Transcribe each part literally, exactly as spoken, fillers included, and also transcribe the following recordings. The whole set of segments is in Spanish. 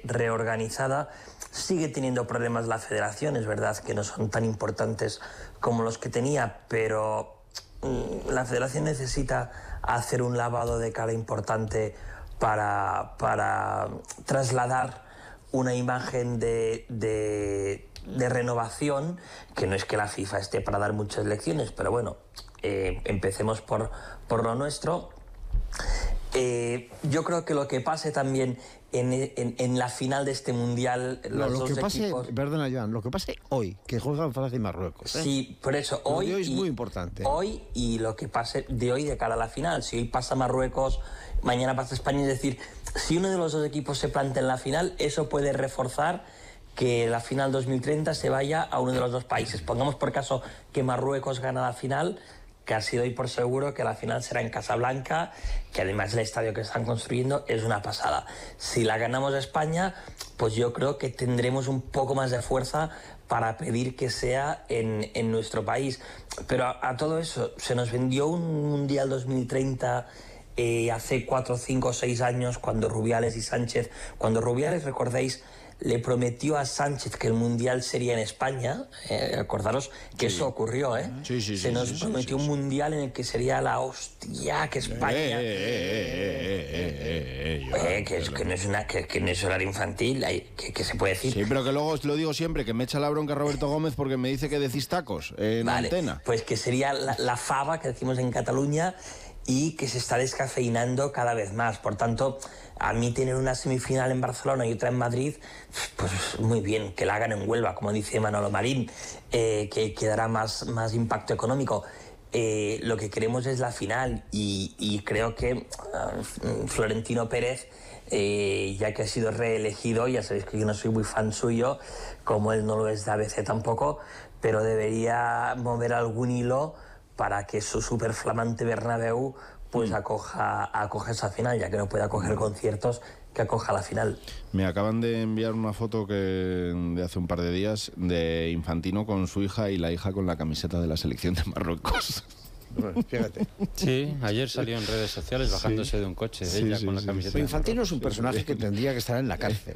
reorganizada. Sigue teniendo problemas la federación, es verdad que no son tan importantes como los que tenía, pero mmm, la federación necesita hacer un lavado de cara importante para, para trasladar una imagen de, de, de renovación, que no es que la FIFA esté para dar muchas lecciones, pero bueno, eh, empecemos por, por lo nuestro. Eh, yo creo que lo que pase también en, en, en la final de este mundial, no, los lo dos que pase, equipos... Perdona, Joan, lo que pase hoy, que juegan Francia y Marruecos. ¿eh? Sí, por eso, hoy, hoy es y, muy importante. Hoy y lo que pase de hoy de cara a la final. Si hoy pasa Marruecos, mañana pasa España, es decir, si uno de los dos equipos se plantea en la final, eso puede reforzar que la final dos mil treinta se vaya a uno de los dos países. Pongamos por caso que Marruecos gana la final, casi doy por seguro que la final será en Casablanca, que además el estadio que están construyendo es una pasada. Si la ganamos a España, pues yo creo que tendremos un poco más de fuerza para pedir que sea en, en nuestro país. Pero a, a todo eso, se nos vendió un Mundial dos mil treinta eh, hace cuatro, cinco, seis años, cuando Rubiales y Sánchez, cuando Rubiales, recordéis, le prometió a Sánchez que el Mundial sería en España. Eh, acordaros que sí. Eso ocurrió, ¿eh? Sí, sí, Se sí, nos sí, prometió sí, sí, un Mundial en el que sería la hostia, que España... Eh, eh, eh, eh, eh, eh, eh, que, es, que, no es una, que, que no es horario infantil, que, que se puede decir. Sí, pero que luego os lo digo siempre, que me echa la bronca Roberto Gómez porque me dice que decís tacos en vale, antena. Pues que sería la, la fava que decimos en Cataluña y que se está descafeinando cada vez más. Por tanto, a mí tener una semifinal en Barcelona y otra en Madrid, pues muy bien, que la hagan en Huelva, como dice Manolo Marín, eh, que, que dará más, más impacto económico. Eh, lo que queremos es la final y, y creo que uh, Florentino Pérez, eh, ya que ha sido reelegido, ya sabéis que yo no soy muy fan suyo, como él no lo es de A B C tampoco, pero debería mover algún hilo para que su super flamante Bernabéu pues acoja, acoja esa final, ya que no puede acoger conciertos, que acoja la final. Me acaban de enviar una foto que de hace un par de días de Infantino con su hija y la hija con la camiseta de la selección de Marruecos. Bueno, fíjate. Sí, ayer salió en redes sociales bajándose sí. de un coche, sí, ella sí, con sí, la camiseta. Sí. Infantino es un personaje que tendría que estar en la cárcel.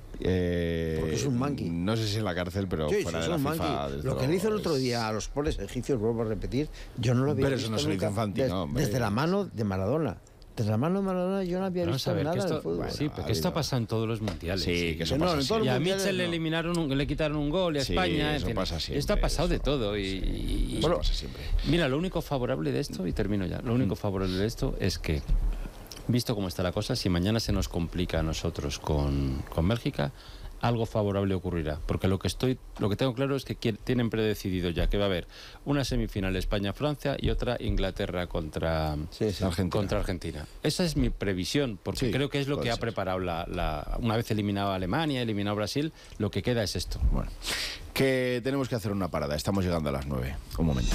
Eh, Porque es un manqui. No sé si en la cárcel, pero sí, fuera sí, de la FIFA. Lo que le hizo el otro día a los pobres egipcios, vuelvo a repetir, yo no lo había pero visto. Pero eso no se lo hizo Infantino, Des, desde la mano de Maradona. Desde la mano de Maradona yo no había Vamos visto a ver, nada esto, del fútbol. Bueno, sí, porque esto pasa en todos los mundiales. Sí, que eso no, pasa en todos los y a mundiales Mitchell no. le eliminaron un, le quitaron un gol y a sí, España. Eso en fin, pasa siempre, esto ha pasado eso. de todo. Y, y, eso pasa siempre. Mira, lo único favorable de esto, y termino ya, lo único favorable de esto es que, visto cómo está la cosa, si mañana se nos complica a nosotros con, con Bélgica, algo favorable ocurrirá, porque lo que estoy, lo que tengo claro es que tienen predecidido ya que va a haber una semifinal España-Francia y otra Inglaterra contra, sí, sí, Argentina. contra Argentina. Esa es mi previsión, porque sí, creo que es lo que ser. ha preparado la, la, una vez eliminado a Alemania, eliminado a Brasil, lo que queda es esto. Bueno, que tenemos que hacer una parada, estamos llegando a las nueve. Un momento.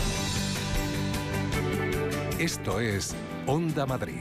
Esto es Onda Madrid.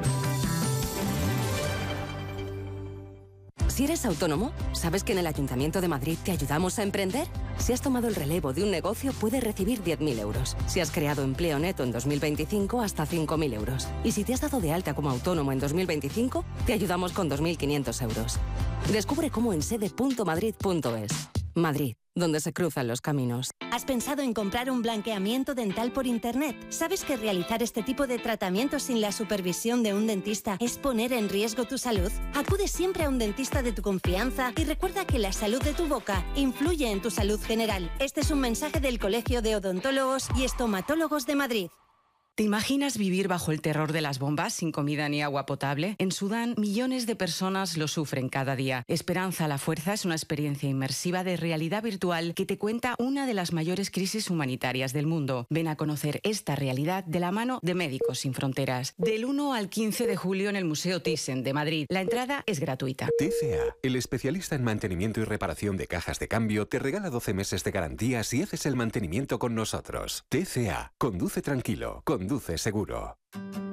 Si eres autónomo, ¿sabes que en el Ayuntamiento de Madrid te ayudamos a emprender? Si has tomado el relevo de un negocio, puedes recibir diez mil euros. Si has creado empleo neto en dos mil veinticinco, hasta cinco mil euros. Y si te has dado de alta como autónomo en dos mil veinticinco, te ayudamos con dos mil quinientos euros. Descubre cómo en sede punto madrid punto es. Madrid, donde se cruzan los caminos. ¿Has pensado en comprar un blanqueamiento dental por internet? ¿Sabes que realizar este tipo de tratamientos sin la supervisión de un dentista es poner en riesgo tu salud? Acude siempre a un dentista de tu confianza y recuerda que la salud de tu boca influye en tu salud general. Este es un mensaje del Colegio de Odontólogos y Estomatólogos de Madrid. ¿Te imaginas vivir bajo el terror de las bombas sin comida ni agua potable? En Sudán, millones de personas lo sufren cada día. Esperanza a la Fuerza es una experiencia inmersiva de realidad virtual que te cuenta una de las mayores crisis humanitarias del mundo. Ven a conocer esta realidad de la mano de Médicos Sin Fronteras. Del uno al quince de julio en el Museo Thyssen de Madrid. La entrada es gratuita. T C A, el especialista en mantenimiento y reparación de cajas de cambio, te regala doce meses de garantía si haces el mantenimiento con nosotros. T C A, conduce tranquilo, conduce seguro.